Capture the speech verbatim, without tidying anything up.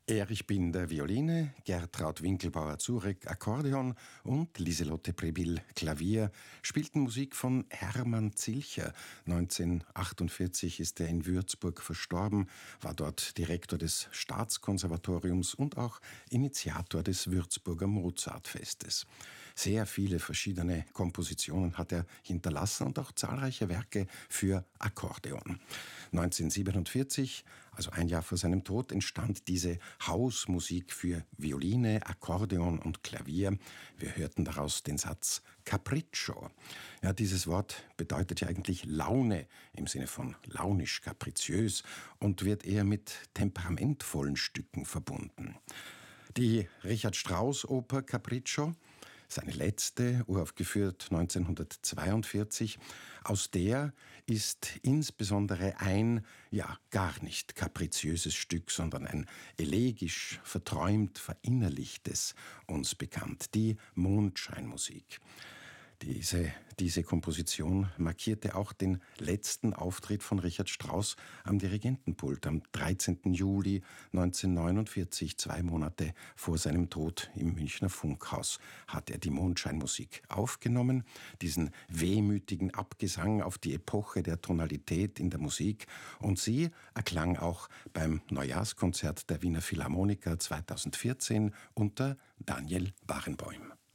Erich Binder Violine, Gertraud Winkelbauer-Zurek Akkordeon und Lieselotte Prebill Klavier spielten Musik von Hermann Zilcher. neunzehnhundertachtundvierzig ist er in Würzburg verstorben, war dort Direktor des Staatskonservatoriums und auch Initiator des Würzburger Mozartfestes. Sehr viele verschiedene Kompositionen hat er hinterlassen und auch zahlreiche Werke für Akkordeon. neunzehnhundertsiebenundvierzig, also ein Jahr vor seinem Tod, entstand diese Hausmusik für Violine, Akkordeon und Klavier. Wir hörten daraus den Satz Capriccio. Ja, dieses Wort bedeutet ja eigentlich Laune im Sinne von launisch, kapriziös und wird eher mit temperamentvollen Stücken verbunden. Die Richard Strauss-Oper Capriccio, seine letzte, uraufgeführt neunzehnhundertzweiundvierzig. Aus der ist insbesondere ein, ja, gar nicht kapriziöses Stück, sondern ein elegisch, verträumt, verinnerlichtes uns bekannt, die Mondscheinmusik. Diese, diese Komposition markierte auch den letzten Auftritt von Richard Strauss am Dirigentenpult am dreizehnten Juli neunzehnhundertneunundvierzig, zwei Monate vor seinem Tod im Münchner Funkhaus, hat er die Mondscheinmusik aufgenommen, diesen wehmütigen Abgesang auf die Epoche der Tonalität in der Musik, und sie erklang auch beim Neujahrskonzert der Wiener Philharmoniker zweitausendvierzehn unter Daniel Barenboim.